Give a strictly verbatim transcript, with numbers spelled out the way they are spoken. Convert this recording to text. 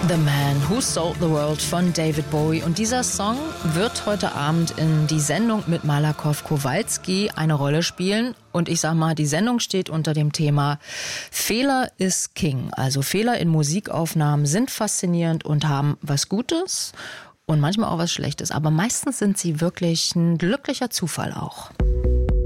The Man Who Sold the World von David Bowie. Und dieser Song wird heute Abend in die Sendung mit Malakoff Kowalski eine Rolle spielen. Und ich sag mal, die Sendung steht unter dem Thema Fehler is King. Also Fehler in Musikaufnahmen sind faszinierend und haben was Gutes und manchmal auch was Schlechtes. Aber meistens sind sie wirklich ein glücklicher Zufall auch.